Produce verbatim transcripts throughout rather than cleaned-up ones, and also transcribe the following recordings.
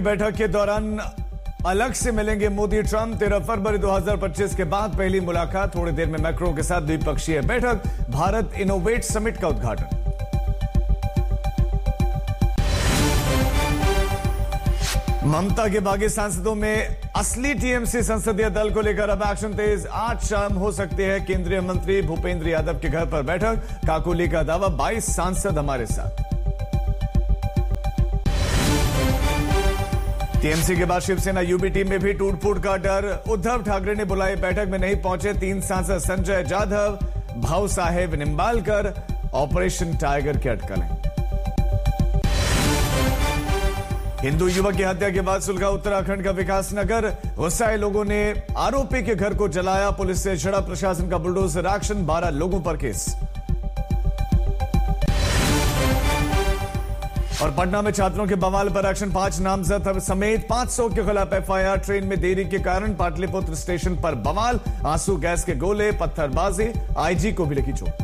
बैठक के दौरान अलग से मिलेंगे मोदी ट्रंप। तेरह फरवरी दो हज़ार पच्चीस के बाद पहली मुलाकात। थोड़ी देर में मैक्रो के साथ द्विपक्षीय बैठक। भारत इनोवेट समिट का उद्घाटन। ममता के बागी सांसदों में असली टीएमसी संसदीय दल को लेकर अब एक्शन तेज। आज शाम हो सकती है केंद्रीय मंत्री भूपेंद्र यादव के घर पर बैठक। काकोली का दावा, बाईस सांसद हमारे साथ। टीएमसी के बाद शिवसेना यूबी टीम में भी टूट फूट का डर। उद्धव ठाकरे ने बुलाई बैठक में नहीं पहुंचे तीन सांसद संजय जाधव, भाऊ साहेब निंबालकर। ऑपरेशन टाइगर की अटकलें। हिंदू युवक की हत्या के बाद सुलगा उत्तराखंड का विकास नगर। गुस्साए लोगों ने आरोपी के घर को जलाया। पुलिस से छिड़ा प्रशासन का बुलडोजर एक्शन। बारह लोगों पर केस। और पटना में छात्रों के बवाल पर एक्शन। पांच नामजद समेत पांच सौ के खिलाफ एफआईआर। ट्रेन में देरी के कारण पाटलिपुत्र स्टेशन पर बवाल। आंसू गैस के गोले, पत्थरबाजी। आईजी को भी लगी चोट।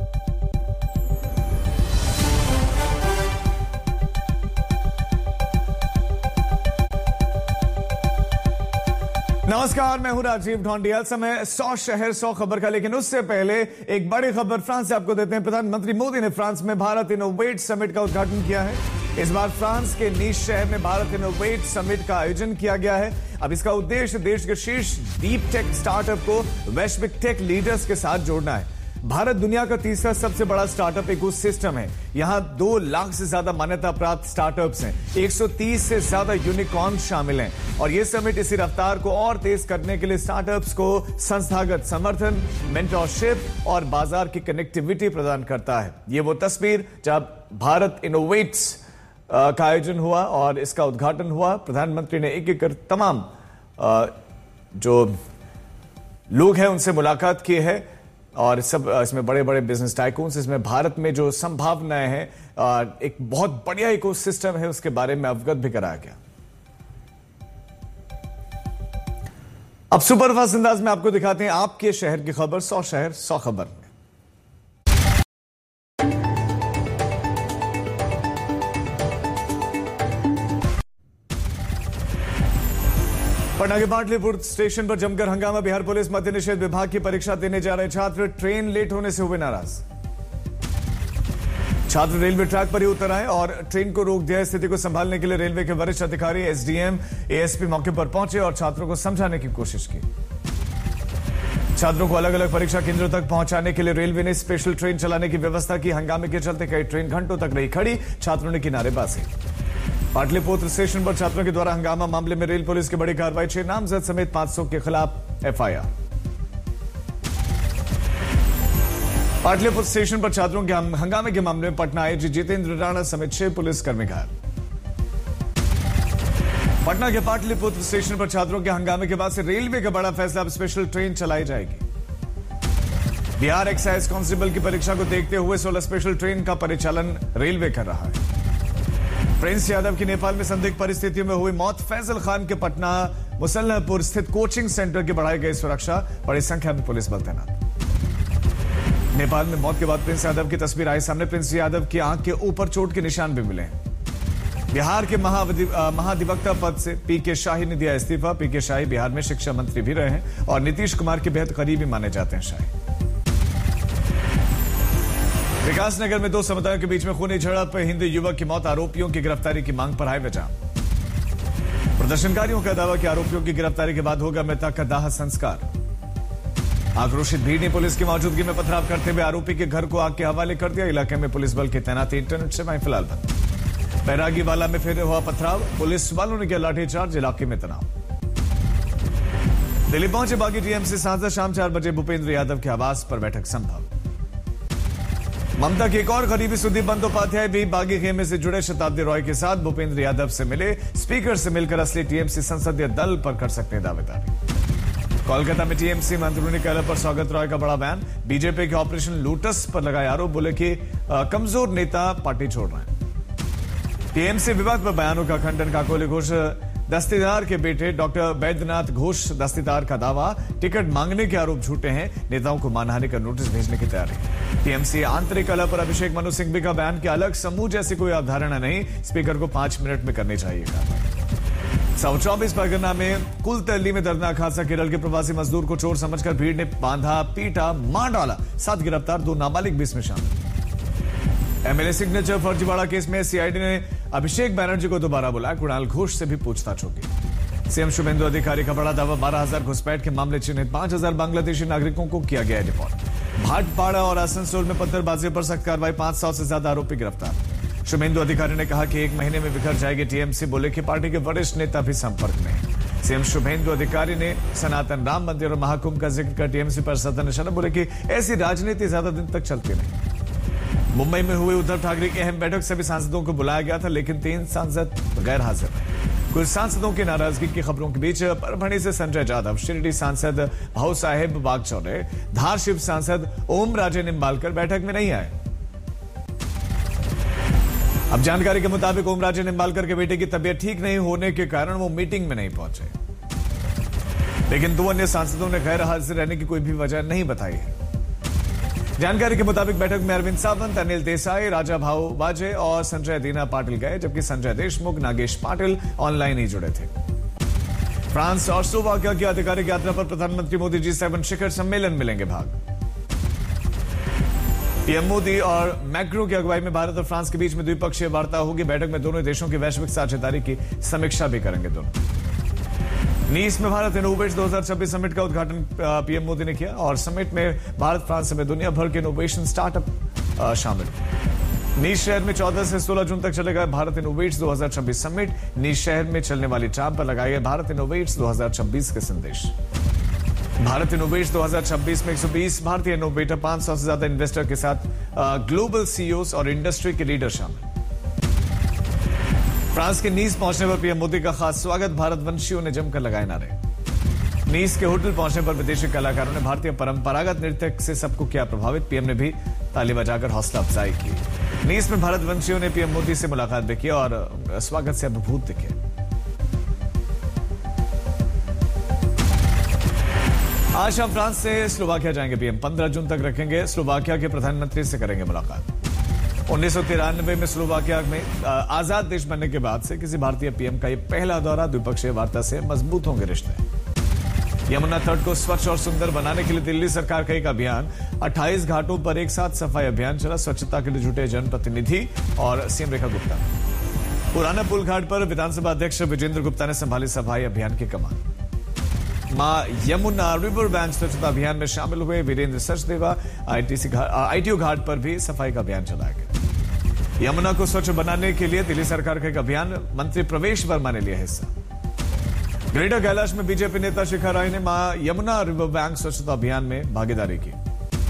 नमस्कार, मैं हूं राजीव ढोंडिया। समय सौ शहर सौ खबर का, लेकिन उससे पहले एक बड़ी खबर फ्रांस से आपको देते हैं। प्रधानमंत्री मोदी ने फ्रांस में भारत इनोवेट समिट का उद्घाटन किया है। इस बार फ्रांस के नीस शहर में भारत इनोवेट समिट का आयोजन किया गया है। अब इसका उद्देश्य देश के शीर्ष डीप टेक स्टार्टअप को वैश्विक टेक लीडर्स के साथ जोड़ना है। भारत दुनिया का तीसरा सबसे बड़ा स्टार्टअप इकोसिस्टम है। यहां दो लाख से ज्यादा मान्यता प्राप्त स्टार्टअप्स हैं। एक सौ तीस से ज्यादा यूनिकॉर्न शामिल हैं। और यह समिट इसी रफ्तार को और तेज करने के लिए स्टार्टअप्स को संस्थागत समर्थन, मेंटरशिप और बाजार की कनेक्टिविटी प्रदान करता है। ये वो तस्वीर जब भारत इनोवेट्स का आयोजन हुआ और इसका उद्घाटन हुआ। प्रधानमंत्री ने एक एक कर तमाम जो लोग हैं उनसे मुलाकात की है। और सब इसमें बड़े बड़े बिजनेस टाइकून्स, इसमें भारत में जो संभावनाएं हैं, एक बहुत बढ़िया इकोसिस्टम है, उसके बारे में अवगत भी कराया गया। अब सुपरफास्ट अंदाज में आपको दिखाते हैं आपके शहर की खबर। सौ शहर सौ खबर में पटना के पाटलिपुत्र स्टेशन पर जमकर हंगामा। बिहार पुलिस मद्य निषेध विभाग की परीक्षा देने जा रहे छात्र। ट्रेन लेट होने से हुए नाराज। छात्र रेलवे ट्रैक पर ही उतर आए और ट्रेन को रोक दिया। स्थिति को संभालने के लिए रेलवे के वरिष्ठ अधिकारी, एसडीएम, एएसपी मौके पर पहुंचे और छात्रों को समझाने की कोशिश की। छात्रों को अलग अलग परीक्षा केंद्रों तक पहुंचाने के लिए रेलवे ने स्पेशल ट्रेन चलाने की व्यवस्था की। हंगामे के चलते कई ट्रेन घंटों तक रही खड़ी। छात्रों ने किनारेबाजी। पाटलिपुत्र स्टेशन पर छात्रों के द्वारा हंगामा मामले में रेल पुलिस की बड़ी कार्रवाई। छह नामजद समेत पांच सौ के खिलाफ एफआईआर। पाटलिपुत्र स्टेशन पर छात्रों के हंगामे के मामले में पटना आईजी जितेंद्र राणा समेत छह पुलिसकर्मी घायल। पटना के पाटलिपुत्र स्टेशन पर छात्रों के हंगामे के बाद से रेलवे का बड़ा फैसला। अब स्पेशल ट्रेन चलाई जाएगी। बिहार एक्साइज कांस्टेबल की परीक्षा को देखते हुए सोलह स्पेशल ट्रेन का परिचालन रेलवे कर रहा है। प्रिंस यादव की नेपाल में संदिग्ध परिस्थितियों में हुई मौत। फैजल खान के पटना मुसल्लहपुर स्थित कोचिंग सेंटर की बढ़ाई गई सुरक्षा। बड़ी संख्या में पुलिस बल तैनात। नेपाल में मौत के बाद प्रिंस यादव की तस्वीर आई सामने। प्रिंस यादव की आंख के ऊपर चोट के निशान भी मिले हैं। बिहार के महाधिवक्ता पद से पीके शाही ने दिया इस्तीफा। पीके शाही बिहार में शिक्षा मंत्री भी रहे हैं और नीतीश कुमार के बेहद करीबी माने जाते हैं शाही। विकास नगर में दो समुदायों के बीच में खूनी झड़प। हिंदू युवक की मौत। आरोपियों की गिरफ्तारी की मांग पर हाईवे जाम। प्रदर्शनकारियों का दावा कि आरोपियों की गिरफ्तारी के बाद होगा मृतक का दाह संस्कार। आक्रोशित भीड़ ने पुलिस की मौजूदगी में पथराव करते हुए आरोपी के घर को आग के हवाले कर दिया। इलाके में पुलिस बल की तैनाती। इंटरनेट सेवाएं फिलहाल बंद। बैरागी वाला में फिर हुआ पथराव। पुलिस वालों ने किया लाठीचार्ज। इलाके में तनाव। दिल्ली पहुंचे बागी टीएमसी सांसद। शाम चार बजे भूपेंद्र यादव के आवास पर बैठक संभव। ममता की एक और करीबी सुदीप बंदोपाध्याय भी बागी खेमे से जुड़े शताब्दी रॉय के साथ भूपेंद्र यादव से मिले। स्पीकर से मिलकर असली टीएमसी संसदीय दल पर कर सकते हैं दावेदारी। कोलकाता में टीएमसी मंत्रियों ने कहने पर स्वागत रॉय का बड़ा बयान। बीजेपी के ऑपरेशन लोटस पर लगाए आरोप। बोले कि कमजोर नेता पार्टी छोड़ रहे हैं। टीएमसी विवाद पर बयानों का खंडन। काकोली घोष दस्तीदार के बेटे डॉक्टर बैद्यनाथ घोष दस्तीदार का दावा, टिकट मांगने के आरोप झूठे हैं, नेताओं को मानहानि का नोटिस भेजने की तैयारी। टीएमसी आंतरिक कलह पर अभिषेक मनु सिंघवी का बयान कि अलग समूह जैसी कोई अवधारणा नहीं, स्पीकर को पांच मिनट में करनी चाहिए कार्रवाई। साउथ चौबीस परगना में कुलतली में दर्दनाक हादसा। केरल के प्रवासी मजदूर को चोर समझकर भीड़ ने बांधा, पीटा, मार डाला। सात गिरफ्तार, दो नाबालिग भी इसमें शामिल। एमएलए सिग्नेचर फर्जीवाड़ा केस में सीआईडी ने अभिषेक बनर्जी को दोबारा बुलाया। कुणाल घोष से भी पूछताछ होगी। सीएम शुभेंदु अधिकारी का बड़ा दावा, बारह हजार घुसपैठ के मामले चिन्हित, पांच हजार बांग्लादेशी नागरिकों को किया गया डिपोर्ट। भाटपाड़ा और आसनसोल में पत्थरबाजी पर सख्त कार्रवाई, पांच सौ से ज्यादा आरोपी गिरफ्तार। शुभेंदु अधिकारी ने कहा कि एक महीने में बिखर जाएगी टीएमसी, बोले कि पार्टी के वरिष्ठ नेता भी संपर्क में। सीएम शुभेंदु अधिकारी ने सनातन राम मंदिर और महाकुंभ का जिक्र कर टीएमसी पर सदन निशाना, बोले कि ऐसी राजनीति ज्यादा दिन तक चलती नहीं। मुंबई में हुए उद्धव ठाकरे की अहम बैठक, सभी सांसदों को बुलाया गया था, लेकिन तीन सांसद गैर हाजिर रहे। कुछ सांसदों की नाराजगी की खबरों के बीच परभणी से संजय यादव, शिरडी सांसद भाऊ साहेब वागचौरे, धार शिव सांसद ओम राजे निम्बालकर बैठक में नहीं आए। अब जानकारी के मुताबिक ओम राजे निम्बालकर के बेटे की तबीयत ठीक नहीं होने के कारण वो मीटिंग में नहीं पहुंचे, लेकिन दो अन्य सांसदों ने गैर हाजिर रहने की कोई भी वजह नहीं बताई है। जानकारी के मुताबिक बैठक में अरविंद सावंत, अनिल देसाई, राजा भाऊ बाजे और संजय दीना पाटिल गए, जबकि संजय देशमुख, नागेश पाटिल ऑनलाइन ही जुड़े थे। फ्रांस और स्लोवाकिया की आधिकारिक यात्रा पर प्रधानमंत्री मोदी जी सेवन शिखर सम्मेलन में लेंगे भाग। पीएम मोदी और मैक्रो की अगुवाई में भारत और फ्रांस के बीच में द्विपक्षीय वार्ता होगी। बैठक में दोनों देशों की वैश्विक साझेदारी की समीक्षा भी करेंगे दोनों। नीस में भारत इनोवेट्स दो हज़ार छब्बीस समिट का उद्घाटन पीएम मोदी ने किया और समिट में भारत फ्रांस समेत दुनिया भर के इनोवेशन स्टार्टअप शामिल। नीस शहर में चौदह से सोलह जून तक चलेगा भारत इनोवेट्स दो हज़ार छब्बीस समिट। नीस शहर में चलने वाली ट्राम पर लगाए गए भारत इनोवेट्स दो हज़ार छब्बीस के संदेश। भारत इनोवेट्स दो हज़ार छब्बीस में एक सौ बीस भारतीय इनोवेटर, पांच सौ से ज्यादा इन्वेस्टर के साथ ग्लोबल सीईओस और इंडस्ट्री के लीडर शामिल। फ्रांस के नीस पहुंचने पर पीएम मोदी का खास स्वागत, भारतवंशियों ने जमकर लगाए नारे। नीस के होटल पहुंचने पर विदेशी कलाकारों ने भारतीय परंपरागत नृत्य से सबको किया प्रभावित। पीएम ने भी ताली बजाकर हौसला अफजाई की। नीस में भारतवंशियों ने पीएम मोदी से मुलाकात भी की और स्वागत से अभिभूत दिखे। आज शाम फ्रांस से स्लोवाकिया जाएंगे पीएम, पंद्रह जून तक रखेंगे। स्लोवाकिया के प्रधानमंत्री से करेंगे मुलाकात। उन्नीस सौ तिरानवे में स्लोवाकिया में आजाद देश बनने के बाद से किसी भारतीय पीएम का यह पहला दौरा, द्विपक्षीय वार्ता से मजबूत होंगे रिश्ते। यमुना तट को स्वच्छ और सुंदर बनाने के लिए दिल्ली सरकार का एक अभियान, अट्ठाईस घाटों पर एक साथ सफाई अभियान चला। स्वच्छता के लिए जुटे जनप्रतिनिधि और सीएम रेखा गुप्ता। पुराना पुल घाट पर विधानसभा अध्यक्ष विजेंद्र गुप्ता ने संभाली सफाई अभियान की कमान। मां यमुना रिवर बैंक स्वच्छता अभियान में शामिल हुए वीरेंद्र सचदेवा। आईटीसी आईटीओ घाट पर भी सफाई का अभियान चलाया गया। यमुना को स्वच्छ बनाने के लिए दिल्ली सरकार का एक अभियान, मंत्री प्रवेश वर्मा ने लिया हिस्सा। ग्रेटर कैलाश में बीजेपी नेता शिखा राय ने मां यमुना रिवर बैंक स्वच्छता अभियान में भागीदारी की।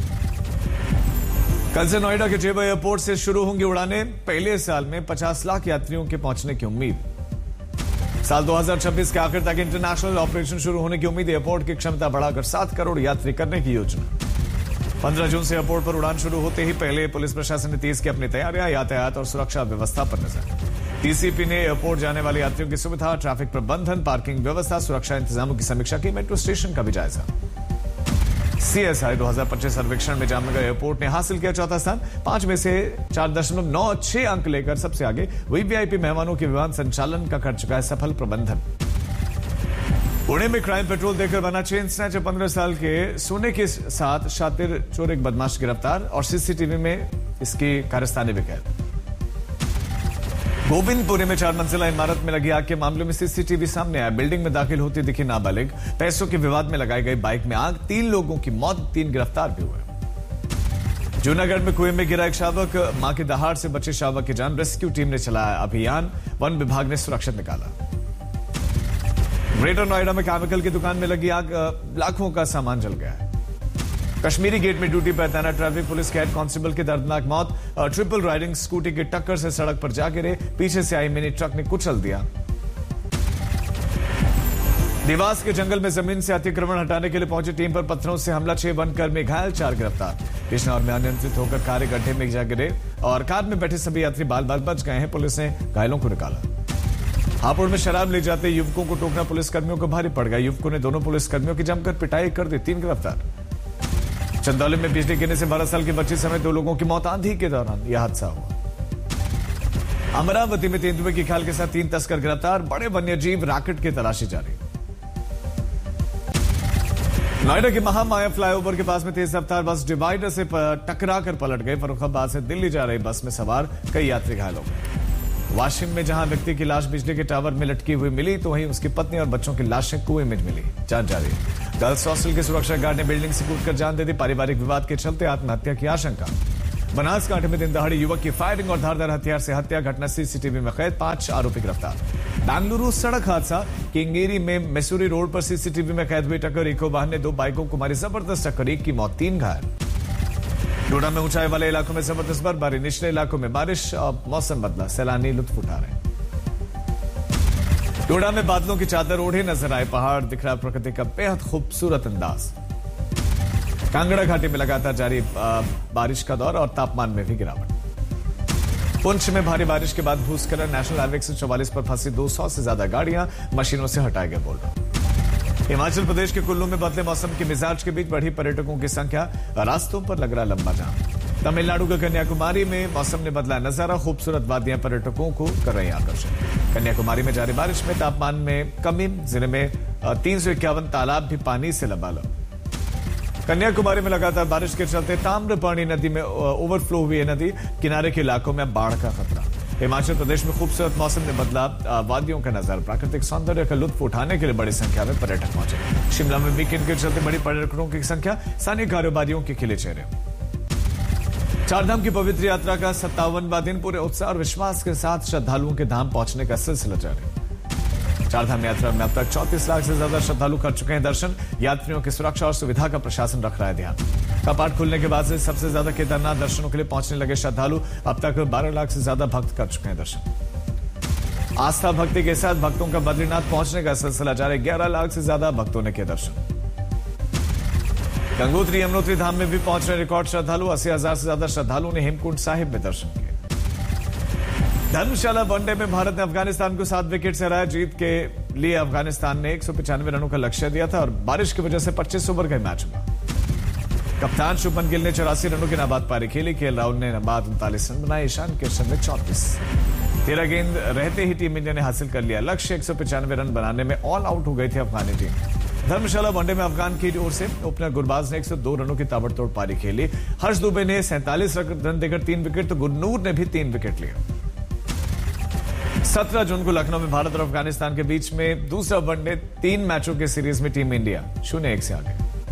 कल से नोएडा के जेबा एयरपोर्ट से शुरू होंगी उड़ानें। पहले साल में पचास लाख यात्रियों के पहुंचने की उम्मीद। साल दो हज़ार छब्बीस के आखिर तक इंटरनेशनल ऑपरेशन शुरू होने की उम्मीद। एयरपोर्ट की क्षमता बढ़ाकर सात करोड़ यात्री करने की योजना। पंद्रह जून से एयरपोर्ट पर उड़ान शुरू होते ही पहले पुलिस प्रशासन ने तेज की अपनी तैयारियां, यातायात और सुरक्षा व्यवस्था पर नजर। टीसीपी ने एयरपोर्ट जाने वाले यात्रियों की सुविधा, ट्रैफिक प्रबंधन, पार्किंग व्यवस्था, सुरक्षा इंतजामों की समीक्षा की। मेट्रो स्टेशन का भी जायजा। सीएसआई दो हज़ार पच्चीस सर्वेक्षण में जामनगर एयरपोर्ट ने हासिल किया चौथा स्थान, पांच में से चार दशमलव नौ छह अंक लेकर सबसे आगे। वही वीआईपी मेहमानों के विमान संचालन का कर चुका है सफल प्रबंधन। पुणे में क्राइम पेट्रोल देकर बना चेन स्नैचर, पंद्रह साल के सोने के साथ शातिर चोर एक बदमाश गिरफ्तार और सीसीटीवी में इसकी कारस्तानी भी कैद। गोविंदपुरी में चार मंजिला इमारत में लगी आग के मामले में सीसीटीवी सामने आया। बिल्डिंग में दाखिल होती दिखी नाबालिग, पैसों के विवाद में लगाई गई बाइक में आग, तीन लोगों की मौत, तीन गिरफ्तार भी हुए। जूनागढ़ में कुएं में गिरा एक शावक, मां की दहाड़ से बचे शावक की जान, रेस्क्यू टीम ने चलाया अभियान, वन विभाग ने सुरक्षित निकाला। ग्रेटर नोएडा में केमिकल की दुकान में लगी आग, लाखों का सामान जल गया है। कश्मीरी गेट में ड्यूटी पर तैनात ट्रैफिक पुलिस के हेड कांस्टेबल की दर्दनाक मौत, ट्रिपल राइडिंग स्कूटी की टक्कर से सड़क पर जा गिरे, पीछे से आई मिनी ट्रक ने कुचल दिया। देवास के जंगल में जमीन से अतिक्रमण हटाने के लिए पहुंची टीम पर पत्थरों से हमला, छह वनकर्मी घायल, चार गिरफ्तार। बिजनौर में अनियंत्रित होकर कार गड्ढे में जा गिरे और कार में बैठे सभी यात्री बाल बाल बच गए हैं। पुलिस ने घायलों को निकाला। हापुड़ में शराब ले जाते युवकों को टोकना पुलिसकर्मियों को भारी पड़ गया। युवकों ने दोनों पुलिसकर्मियों की जमकर पिटाई कर दी, तीन गिरफ्तार। चंदौली में बिजली गिरने से बारह साल की बच्ची समेत दो लोगों की मौत, आंधी के दौरान यह हादसा हुआ। अमरावती में तेंदुए की खाल के साथ तीन तस्कर गिरफ्तार, बड़े वन्यजीव रैकेट की तलाशी जारी। नोएडा के महामाया फ्लाईओवर के पास में तेज रफ्तार बस डिवाइडर से टकरा कर पलट गई। फर्रुखाबाद से दिल्ली जा रही बस में सवार कई यात्री घायल हो गए। वाशिम में जहां व्यक्ति की लाश बिजली के टावर में लटकी हुई मिली, तो वहीं उसकी पत्नी और बच्चों की लाशें कुएं में मिली। जांच जारी। गर्ल्स हॉस्टल के सुरक्षा गार्ड ने बिल्डिंग से कूदकर जान दे दी, पारिवारिक विवाद के चलते आत्महत्या की आशंका। बनासकांठा में दिन दहाड़े युवक की फायरिंग और धारदार हथियार से हत्या, घटना सीसीटीवी में कैद, पांच आरोपी गिरफ्तार। बेंगलुरु सड़क हादसा, किंगेरी में मैसूरी रोड पर सीसीटीवी में कैद हुई टक्कर, इको वाहन ने दो बाइकों को मारी जबरदस्त टक्कर, एक की मौत, तीन घायल। डोडा में ऊंचाई वाले इलाकों में जबरदस्त बर्फबारी, निचले इलाकों में बारिश, अब मौसम बदला, सैलानी लुत्फ उठा रहे। डोडा में बादलों की चादर ओढ़े नजर आए पहाड़, दिख रहा प्रकृति का बेहद खूबसूरत अंदाज। कांगड़ा घाटी में लगातार जारी बारिश का दौर और तापमान में भी गिरावट। पुंछ में भारी बारिश के बाद भूस्खलन, नेशनल हाईवे एक सौ चौवालीस पर फंसी दो सौ से ज्यादा गाड़ियां मशीनों से हटाए गए बोल रहे। हिमाचल प्रदेश के कुल्लू में बदले मौसम के मिजाज के बीच बढ़ी पर्यटकों की संख्या, रास्तों पर लग रहा लंबा जाम। तमिलनाडु के कन्याकुमारी में मौसम ने बदला नजारा, खूबसूरत वादियां पर्यटकों को कर रही आकर्षण। कन्याकुमारी में जारी बारिश में तापमान में कमी, जिले में तीन सौ इक्यावन तालाब भी पानी से लबालब। कन्याकुमारी में लगातार बारिश के चलते ताम्रपर्णी नदी में ओवरफ्लो हुई है नदी, किनारे के इलाकों में बाढ़ का खतरा। हिमाचल प्रदेश में खूबसूरत मौसम ने बदला वादियों का नजारा, प्राकृतिक सौंदर्य का लुत्फ उठाने के लिए बड़ी संख्या में पर्यटक पहुंचे। शिमला में वीकेंड के चलते बड़ी पर्यटकों की संख्या, स्थानीय कारोबारियों के खिले चेहरे। चारधाम की पवित्र यात्रा का सत्तावनवां दिन, पूरे उत्साह और विश्वास के साथ श्रद्धालुओं के धाम पहुंचने का सिलसिला जारी। चारधाम यात्रा में अब तक चौंतीस लाख से ज्यादा श्रद्धालु कर चुके हैं दर्शन। यात्रियों की सुरक्षा और सुविधा का प्रशासन रख रहा है ध्यान। कपाट खुलने के बाद से सबसे ज्यादा केदारनाथ दर्शनों के लिए पहुंचने लगे श्रद्धालु, अब तक बारह लाख से ज्यादा भक्त कर चुके हैं दर्शन। आस्था भक्ति के साथ भक्तों का बद्रीनाथ पहुंचने का सिलसिला जारी, ग्यारह लाख से ज्यादा भक्तों ने किए दर्शन। गंगोत्री यमुनोत्री धाम में भी पहुंच रहे रिकॉर्ड श्रद्धालु, अस्सी हजार से ज्यादा श्रद्धालुओं ने हेमकुंड साहिब में दर्शन किए। धर्मशाला वनडे में भारत ने अफगानिस्तान को सात विकेट से हराया। जीत के लिए अफगानिस्तान ने एक सौ पचानवे रनों का लक्ष्य दिया था और बारिश की वजह से पच्चीस ओवर का मैच हुआ। कप्तान शुभमन गिल ने चौरासी रनों की नाबाद पारी खेली, के एल राहुल ने नाबाद उनतालीस रन बनाए, ईशान किशन ने चौंतीस। तेरह गेंद रहते ही टीम इंडिया ने हासिल कर लिया लक्ष्य, एक सौ पचानवे रन बनाने में ऑल आउट हो गई थी अफगानी टीम। धर्मशाला वनडे में अफगान की ओर से ओपनर गुरबाज ने एक सौ दो रनों की ताबड़तोड़ पारी खेली। हर्ष दुबे ने सैंतालीस रन देकर तीन विकेट, तो गुरनूर ने भी तीन विकेट लिए। सत्रह जून को लखनऊ में भारत और अफगानिस्तान के बीच में दूसरा वनडे, तीन मैचों के सीरीज में टीम इंडिया शून्य एक से आगे।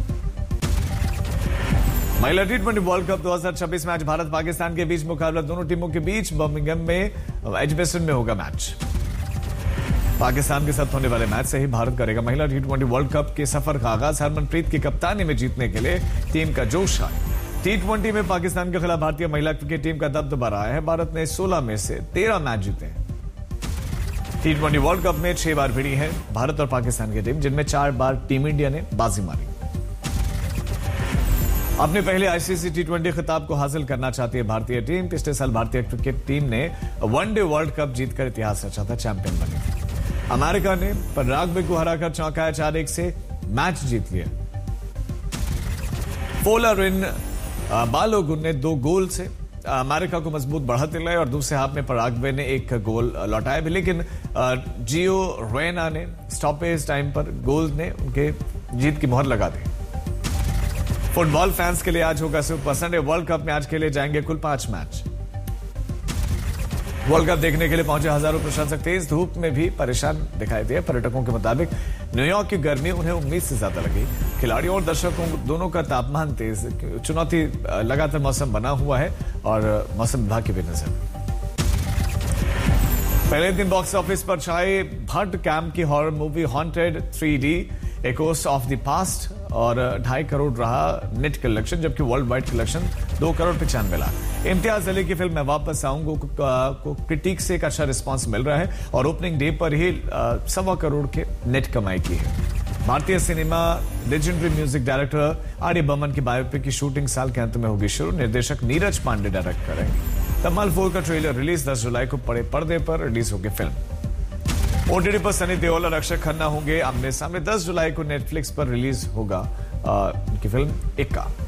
महिला टी ट्वेंटी वर्ल्ड कप दो हज़ार छब्बीस मैच भारत पाकिस्तान के बीच मुकाबला दोनों टीमों के बीच बर्मिंघम में एजबेस्टन में होगा मैच। पाकिस्तान के साथ होने वाले मैच से ही भारत करेगा महिला टी ट्वेंटी वर्ल्ड कप के सफर का आगाज। हरमनप्रीत की कप्तानी में जीतने के लिए टीम का जोश है। टी ट्वेंटी में पाकिस्तान के खिलाफ भारतीय महिला क्रिकेट टीम का दबदबा रहा है। भारत ने सोलह में से तेरह मैच जीते हैं। टी ट्वेंटी वर्ल्ड कप में छह बार भिड़ी है भारत और पाकिस्तान की टीम, जिनमें चार बार टीम इंडिया ने बाजी मारी। अपने पहले आईसीसी टी ट्वेंटी खिताब को हासिल करना चाहती है भारतीय टीम। पिछले साल भारतीय क्रिकेट टीम ने वनडे वर्ल्ड कप जीतकर इतिहास रचा था, चैंपियन बनी थी। अमेरिका ने पराग्वे को हराकर चौंकाया, चार एक से मैच जीत लिया। पोलरिन बालोगुन ने दो गोल से अमेरिका को मजबूत बढ़त दिलाई और दूसरे हाफ में पराग्वे ने एक गोल लौटाया भी, लेकिन जियो रेना ने स्टॉपेज टाइम पर गोल ने उनके जीत की मोहर लगा दी। फुटबॉल फैंस के लिए आज होगा सुपर संडे। वर्ल्ड कप में आज खेले जाएंगे कुल पांच मैच। वर्ल्ड कप देखने के लिए पहुंचे हजारों प्रशंसक तेज धूप में भी परेशान दिखाई दिए। पर्यटकों के मुताबिक न्यूयॉर्क की गर्मी उन्हें उम्मीद से ज्यादा लगी। खिलाड़ियों और दर्शकों दोनों का तापमान तेज, चुनौती लगातार मौसम बना हुआ है और मौसम विभाग की भी नजर। पहले दिन बॉक्स ऑफिस पर छाए भट्ट कैम्प की horror movie haunted three D एकोस of the past और ढाई करोड़ रहा नेट कलेक्शन, जबकि वर्ल्ड वाइड कलेक्शन दो करोड़ पचानवे लाख। इम्तियाज अली की फिल्म मैं वापस आऊंगा को क्रिटिक से एक अच्छा रिस्पांस मिल रहा है और ओपनिंग डे पर ही सवा करोड़ के नेट कमाई की है। भारतीय cinema legendary music director R D Burman की बायोपिक की शूटिंग साल के अंत में होगी शुरू। निर्देशक नीरज पांडे डायरेक्ट करेंगे। धमाल फोर का ट्रेलर रिलीज दस जुलाई को बड़े पर्दे पर रिलीज होगी फिल्म। ओटीटी पर सनी देओल और अक्षय खन्ना होंगे आमने सामने। दस जुलाई को नेटफ्लिक्स पर रिलीज होगा उनकी फिल्म इक्का।